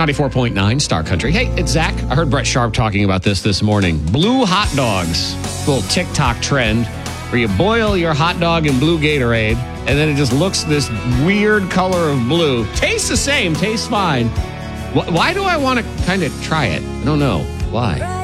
94.9 Star Country. Hey, it's Zach. I heard Brett Sharp talking about this morning. Blue hot dogs. Little TikTok trend where you boil your hot dog in blue Gatorade and then it just looks this weird color of blue. Tastes the same. Tastes fine. Why do I want to kind of try it? I don't know. Why?